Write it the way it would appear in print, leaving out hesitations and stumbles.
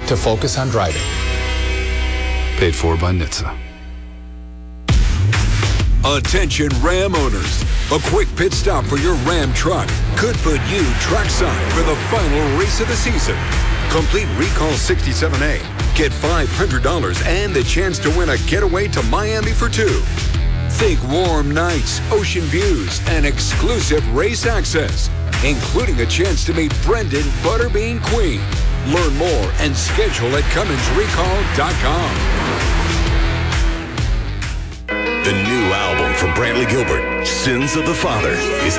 to focus on driving. Paid for by NHTSA. Attention Ram owners. A quick pit stop for your Ram truck could put you trackside for the final race of the season. Complete Recall 67A. Get $500 and the chance to win a getaway to Miami for two. Think warm nights, ocean views, and exclusive race access, including a chance to meet Brendan Butterbean Queen. Learn more and schedule at CumminsRecall.com. The new album from Bradley Gilbert, Sins of the Father, is